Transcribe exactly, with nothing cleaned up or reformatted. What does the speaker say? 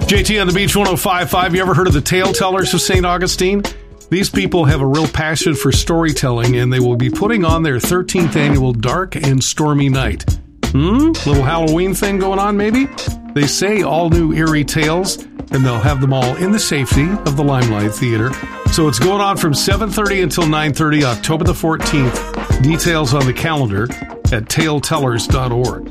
J T on the Beach one oh five point five. You ever heard of the Tale Tellers of Saint Augustine? These people have a real passion for storytelling, and they will be putting on their thirteenth annual Dark and Stormy Night. Hmm? Little Halloween thing going on, maybe? They say all new eerie tales, and they'll have them all in the safety of the Limelight Theater. So it's going on from seven thirty until nine thirty, October the fourteenth. Details on the calendar at tale tellers dot org.